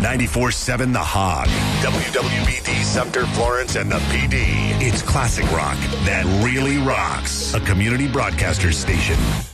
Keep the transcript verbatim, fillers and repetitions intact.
ninety-four seven The Hog, W W B D Sumter, Florence, and the P D. It's classic rock that really rocks. A community broadcaster station.